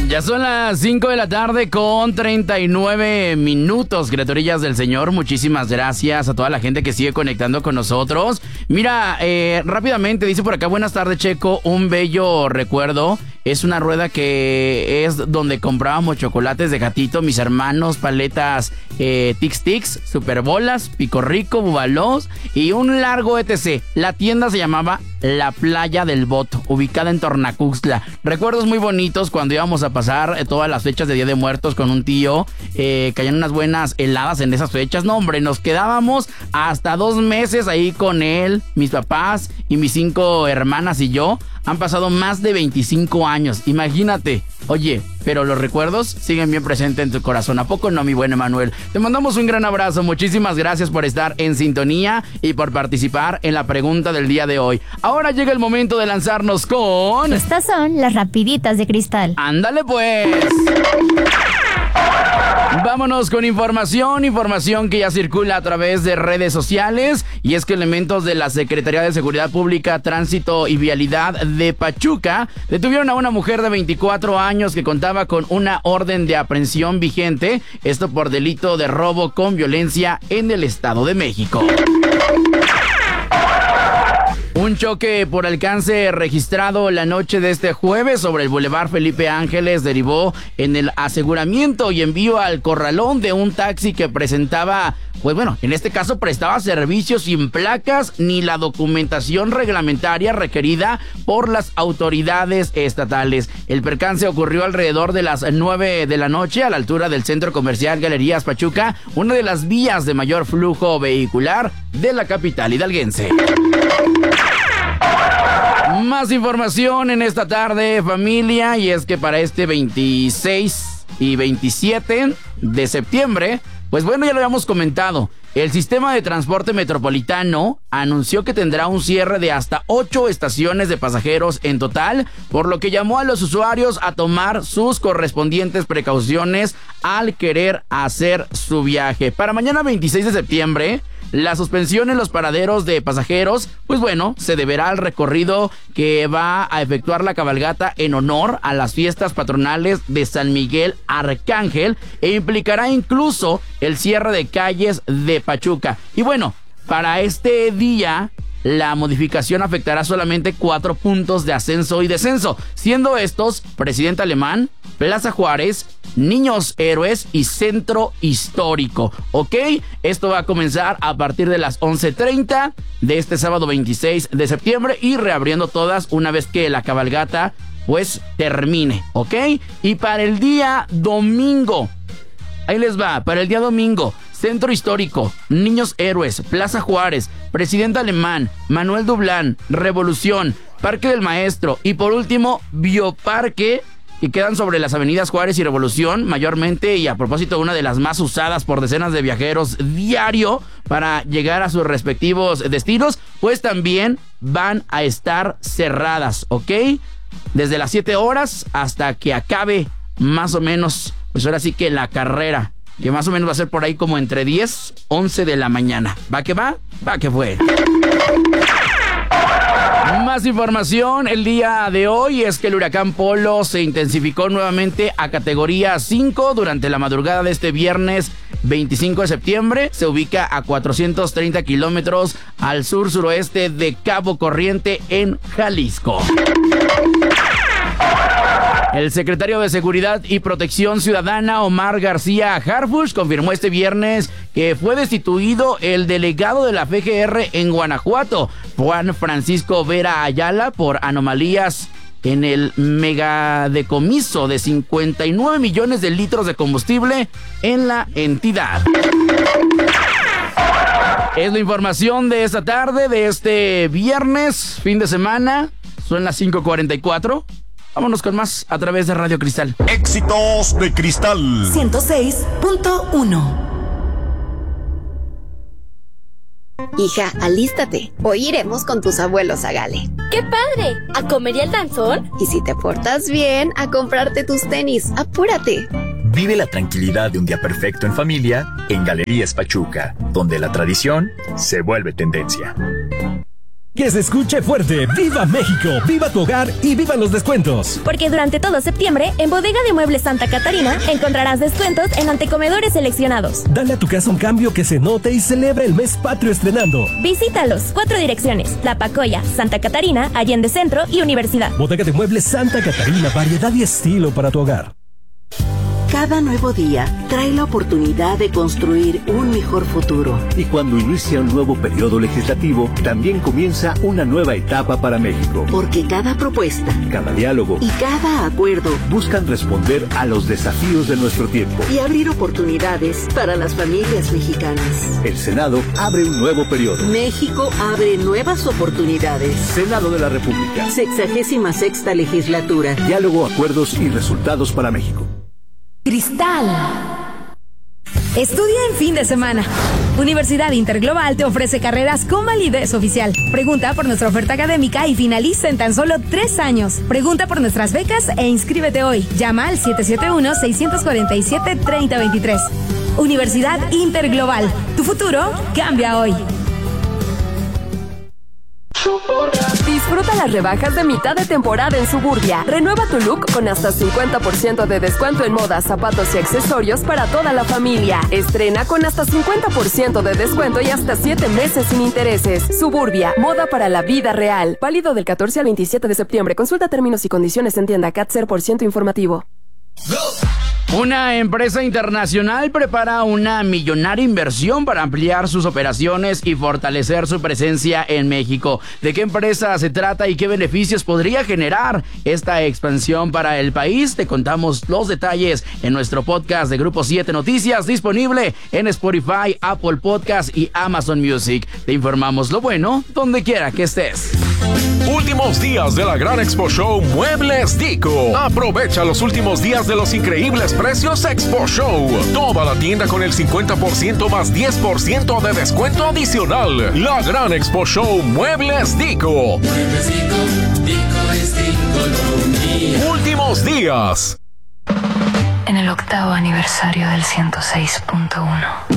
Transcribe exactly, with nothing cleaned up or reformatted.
Ya son las cinco de la tarde con treinta y nueve minutos, criaturillas del Señor. Muchísimas gracias a toda la gente que sigue conectando con nosotros. Mira, eh, rápidamente dice por acá, buenas tardes, Checo, un bello recuerdo. Es una rueda que es donde comprábamos chocolates de gatito, mis hermanos, paletas eh, Tix Tix, Superbolas, Pico Rico, Bubalós y un largo etcétera. La tienda se llamaba La Playa del Boto, ubicada en Tornacuxtla. Recuerdos muy bonitos cuando íbamos a pasar eh, todas las fechas de Día de Muertos con un tío. Eh, caían unas buenas heladas en esas fechas. No, hombre, nos quedábamos hasta dos meses ahí con él, mis papás y mis cinco hermanas y yo. Han pasado más de veinticinco años, imagínate. Oye, pero los recuerdos siguen bien presentes en tu corazón. ¿A poco no, mi buen Emanuel? Te mandamos un gran abrazo. Muchísimas gracias por estar en sintonía y por participar en la pregunta del día de hoy. Ahora llega el momento de lanzarnos con... Estas son las rapiditas de cristal. ¡Ándale pues! Vámonos con información, información que ya circula a través de redes sociales, y es que elementos de la Secretaría de Seguridad Pública, Tránsito y Vialidad de Pachuca detuvieron a una mujer de veinticuatro años que contaba con una orden de aprehensión vigente, esto por delito de robo con violencia en el Estado de México. Un choque por alcance registrado la noche de este jueves sobre el Boulevard Felipe Ángeles derivó en el aseguramiento y envío al corralón de un taxi que presentaba, pues bueno, en este caso prestaba servicios sin placas ni la documentación reglamentaria requerida por las autoridades estatales. El percance ocurrió alrededor de las nueve de la noche a la altura del Centro Comercial Galerías Pachuca, una de las vías de mayor flujo vehicular de la capital hidalguense. Más información en esta tarde, familia, y es que para este veintiséis y veintisiete de septiembre, pues bueno, ya lo habíamos comentado, el sistema de transporte metropolitano anunció que tendrá un cierre de hasta ocho estaciones de pasajeros en total, por lo que llamó a los usuarios a tomar sus correspondientes precauciones al querer hacer su viaje. Para mañana veintiséis de septiembre, la suspensión en los paraderos de pasajeros, pues bueno, se deberá al recorrido que va a efectuar la cabalgata en honor a las fiestas patronales de San Miguel Arcángel e implicará incluso el cierre de calles de Pachuca. Y bueno, para este día, la modificación afectará solamente cuatro puntos de ascenso y descenso, siendo estos Presidente Alemán, Plaza Juárez, Niños Héroes y Centro Histórico. ¿Ok? Esto va a comenzar a partir de las once treinta de este sábado veintiséis de septiembre y reabriendo todas una vez que la cabalgata pues termine. ¿Ok? Y para el día domingo, ahí les va, para el día domingo, Centro Histórico, Niños Héroes, Plaza Juárez, Presidente Alemán, Manuel Dublán, Revolución, Parque del Maestro y por último, Bioparque, que quedan sobre las avenidas Juárez y Revolución, mayormente, y a propósito, una de las más usadas por decenas de viajeros diario para llegar a sus respectivos destinos, pues también van a estar cerradas, ¿ok? Desde las siete horas hasta que acabe más o menos, pues ahora sí que la carrera, que más o menos va a ser por ahí como entre diez, once de la mañana. ¿Va que va? Va que fue. Más información el día de hoy es que el huracán Polo se intensificó nuevamente a categoría cinco durante la madrugada de este viernes veinticinco de septiembre. Se ubica a cuatrocientos treinta kilómetros al sur-suroeste de Cabo Corriente en Jalisco. El secretario de Seguridad y Protección Ciudadana, Omar García Harfuch, confirmó este viernes que fue destituido el delegado de la F G R en Guanajuato, Juan Francisco Vera Ayala, por anomalías en el megadecomiso de cincuenta y nueve millones de litros de combustible en la entidad. Es la información de esta tarde, de este viernes, fin de semana. Son las cinco cuarenta y cuatro. Vámonos con más a través de Radio Cristal. Éxitos de Cristal ciento seis punto uno. Hija, alístate. Hoy iremos con tus abuelos a Gale. ¡Qué padre! ¿A comer y al danzón? Y si te portas bien, a comprarte tus tenis. ¡Apúrate! Vive la tranquilidad de un día perfecto en familia en Galerías Pachuca, donde la tradición se vuelve tendencia. Que se escuche fuerte. ¡Viva México! ¡Viva tu hogar! ¡Y vivan los descuentos! Porque durante todo septiembre, en Bodega de Muebles Santa Catarina, encontrarás descuentos en antecomedores seleccionados. Dale a tu casa un cambio que se note y celebra el mes patrio estrenando. Visítalos. Cuatro direcciones: La Pacoya, Santa Catarina, Allende Centro y Universidad. Bodega de Muebles Santa Catarina. Variedad y estilo para tu hogar. Cada nuevo día trae la oportunidad de construir un mejor futuro. Y cuando inicia un nuevo periodo legislativo, también comienza una nueva etapa para México. Porque cada propuesta, cada diálogo y cada acuerdo buscan responder a los desafíos de nuestro tiempo y abrir oportunidades para las familias mexicanas. El Senado abre un nuevo periodo. México abre nuevas oportunidades. Senado de la República. Sexagésima sexta legislatura. Diálogo, acuerdos y resultados para México. Cristal. Estudia en fin de semana. Universidad Interglobal te ofrece carreras con validez oficial. Pregunta por nuestra oferta académica y finaliza en tan solo tres años. Pregunta por nuestras becas e inscríbete hoy. Llama al siete siete uno, seis cuatro siete, tres cero dos tres. Universidad Interglobal. Tu futuro cambia hoy. Disfruta las rebajas de mitad de temporada en Suburbia. Renueva tu look con hasta cincuenta por ciento de descuento en moda, zapatos y accesorios para toda la familia. Estrena con hasta cincuenta por ciento de descuento y hasta siete meses sin intereses. Suburbia, moda para la vida real. Válido del catorce al veintisiete de septiembre. Consulta términos y condiciones en tienda C A T cero por ciento informativo. Una empresa internacional prepara una millonaria inversión para ampliar sus operaciones y fortalecer su presencia en México. ¿De qué empresa se trata y qué beneficios podría generar esta expansión para el país? Te contamos los detalles en nuestro podcast de Grupo siete Noticias, disponible en Spotify, Apple Podcast y Amazon Music. Te informamos lo bueno donde quiera que estés. Últimos días de la Gran Expo Show Muebles Dico. Aprovecha los últimos días de los increíbles precios Expo Show. Toda la tienda con el cincuenta por ciento más diez por ciento de descuento adicional. La Gran Expo Show Muebles Dico. Muebles Dico, Dico es Dico, lo últimos días. En el octavo aniversario del ciento seis punto uno.